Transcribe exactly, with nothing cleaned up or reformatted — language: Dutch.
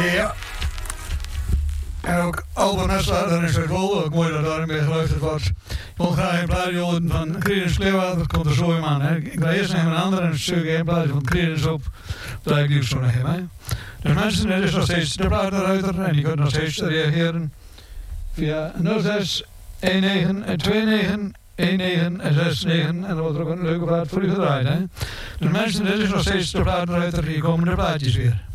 Ja. En ook Albert Nessa, dan is het wel ook mooi dat daarin weer geluisterd wordt. Ik wil graag een plaatje horen van Creedence Clearwater, dat komt er zo in aan. Hè. Ik ga eerst even een andere en stuur een plaatje van Creedence op. Dat ik nieuws zo nog heb. Hè. Dus mensen, dit is nog steeds de plaatruiter en die kunt nog steeds reageren via nul zes een negen twee negen een negen zes negen en dan wordt er ook een leuke plaat voor u gedraaid. Hè. Dus mensen, dit is nog steeds de plaatruiter, hier komen de plaatjes weer.